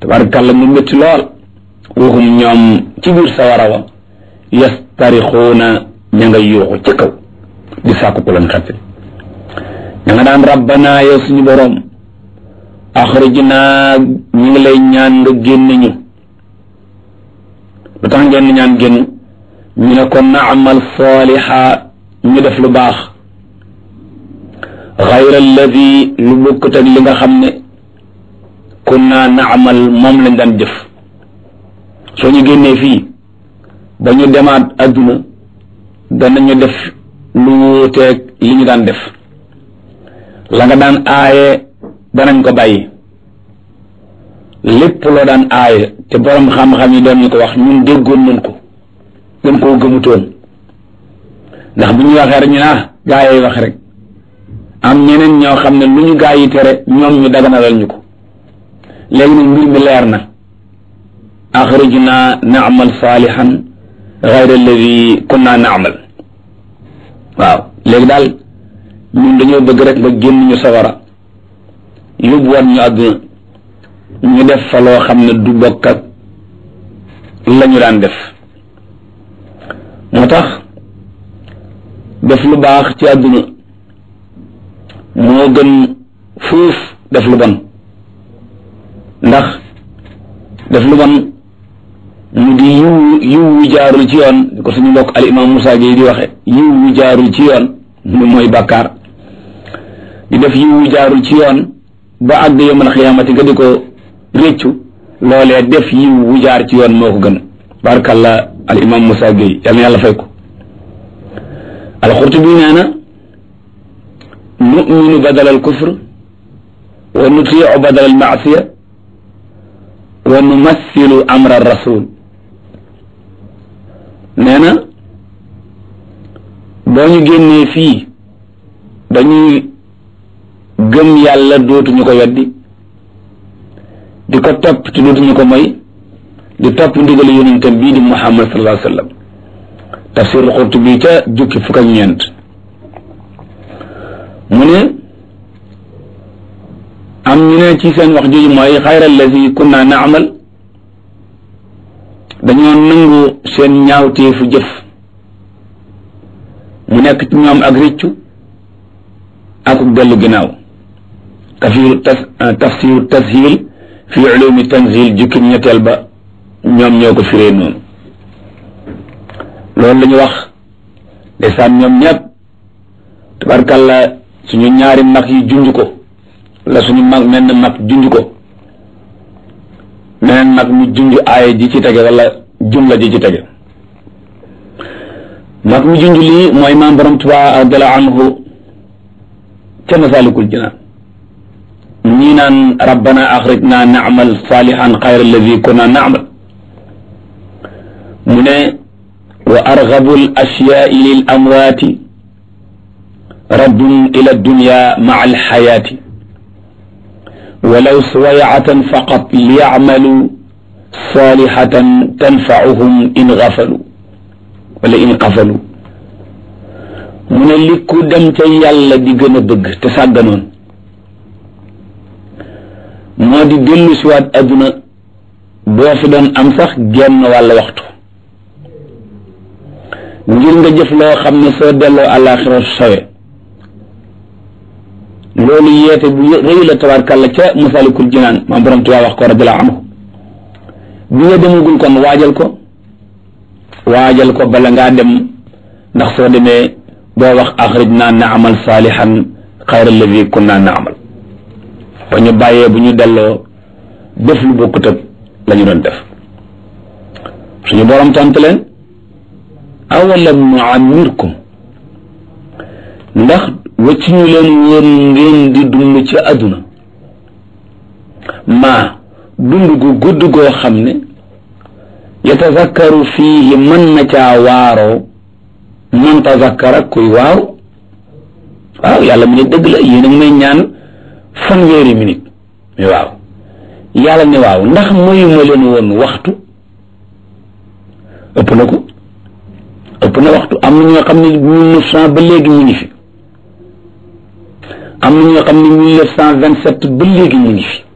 tabarkàlla mu métti lool waxum ñoom ci biir sawara wa yastarixuuna ña nga yuuxu ca kaw di sàkku ku leen xetti ña nga daan rabbana yow suñu boroom axrijna ñu ngi lay ñaan nga génn ñu lu tax ngeen ñaan génn ñu ne ko naamal saaliha ñu def lu baax xayra alladi lu bokkut ak li nga xam ne kunna naamal moom lañ daan jëf soo ñu génnee fii ba ñu demaat adduna danañu def lu wuuteeg li ñu daan def la nga daan aaye danañ ko bàyyi lépp loo daan aaye te borom xam-xam yi doon ñu ko wax ñun déggoon nañ ko gën koo gëmutoon ndax bu ñu waxee rek ñu gaa yi wax rek am ñeneen ñoo xam ne lu ñu gaa yi tere ñoom ñu daganalal ñu ko léegi nag mbir mi leer na axrijna na'mal salihan ghayra alladhi kunna na'mal waaw léegi daal ñun dañoo bëgg rek nga génn ñu sawara yóbbuwaat ñu àdduna ñu def fa loo xam ne du bokk ak la ñu daan def moo tax def lu baax ci àdduna moo gën fuuf def lu bon ndax def lu bon mu di yiw wu jaarul ci yoon di ko suñu mbokk al imam Moussa Gueye di waxe yiw wu jaarul ci yoon mu mooy bàkkaar di def yiw wu jaarul ci yoon ba àgg yawmal xiyaamati nga di ko réccu loolee def yiw wu jaar ci yoon moo ko gën barakallah al imam Moussa Gueye yal na yàlla fay ko al-Qurtubi nee na nu'minu badal al kufr wa nutii'u badal al ma'siya wa numassilu amra rasul nee na boo ñu génnee fii dañuy gëm yàlla dootuñu ko weddi di ko topp te dootuñu ko moy di topp ndigali yonentam bii di Muhammad sallallahu alayhi wa sallam tafsir Qurtubi ca jukki fukk ak ñeent mu ne am ñu ne ci seen wax jooju mooy xayra allazi kunna na'mal dañoo nangu seen ñaawteefu jëf mu nekk ci ñoom ak rëccu ak dellu ginnaaw tafsiru tashil fi ulumi tanzil jukki ñetteel ba ñoom ñoo ko firee noonu loolu la ñu wax ndeysaan ñoom ñëpp tabarkalla suñu ñaari mag yi junj ko la suñu mag menn mag junj ko meneen mag mu junj aaya ji ci tege wala jumla ji ci tege mag mu junj lii mooy maam borom Tuubaa radiyallaahu anhu ca Masaalikul Jinaan ñii naan rabbana axrijna na'mal salihan xayra allazi kunna na'mal mu ne wa argabu al ashyaai lil amwaati raddun ila dunya ma'a al xayaati walaw suwayatan faqat liya'malu salihatan tanfa'uhum in gafalu wala in qafalu mu ne li ku dem ca yàlla di gën a bëgg te sàgganoon moo di dellu si waat adduna boo fi doon am sax genn wàll waxtu ngir nga jëf loo xam ne soo delloo àllaaxira sowe loolu yeete bu rëy la tabaarkàlla ca Masaalikul Jinaan maam borom Tuubaa wax ko radiyallaahu anhu bi nga demagul kon waajal ko bala ngaa dem ndax soo demee boo wax axrijnaa na'mal saalihan xayra allazii kunnaa na'mal ba ñu bàyyee bu ñu delloo def lu bokkut ak la ñu doon def suñu borom tontu leen awalam nu'ammirkum ndax wacc ñu leen woon ngeen di dund ci àdduna maa dund gu gudd goo xam ne yatazakkaru fiihi mën na caa waaroo man tazakkara kuy waaru waaw yàlla mu ne dëgg la yéen a ngi may ñaan fanweeri minute mais waaw yàlla ne waaw ndax mayuma leen woon waxtu ëpp na ko ëpp na waxtu am na ñoo xam ne 1900 ba léegi ñu ngi fi am na ñoo xam ne 1927 ba léegi ñu ngi fi